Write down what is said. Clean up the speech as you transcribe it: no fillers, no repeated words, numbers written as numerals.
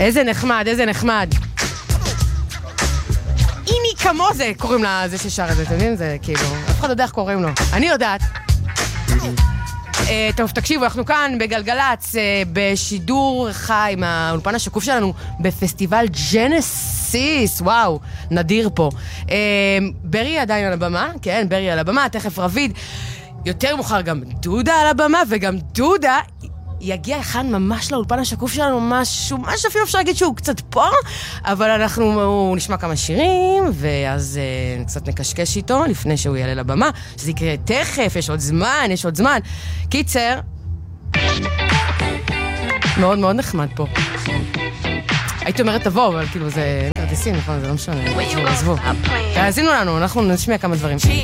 איזה נחמד, איזה נחמד. איני כמו זה, קוראים לה, זה ששר את זה, אתם יודעים? זה כאילו, אף אחד יודע איך קוראים לו. אני יודעת. טוב, תקשיבו, אנחנו כאן בגלגלץ, בשידור חי מהאולפן השקוף שלנו, בפסטיבל ג'נסיס, וואו, נדיר פה. ברי עדיין על הבמה, כן, ברי על הבמה, תכף רביד. יותר מאוחר גם דודה על הבמה, וגם דודה יגיע אחד ממש לאולפן השקוף שלנו, ממש אפילו אפשר להגיד שהוא קצת פה, אבל אנחנו נשמע כמה שירים, ואז קצת נקשקש איתו לפני שהוא יעלה לבמה, שזה יקרה תכף, יש עוד זמן. קיצר, מאוד מאוד נחמד פה. הייתי אומרת תבוא, אבל כאילו זה כרטיסים, נכון? זה לא משנה. עזבו. תאזינו לנו, אנחנו נשמיע כמה דברים.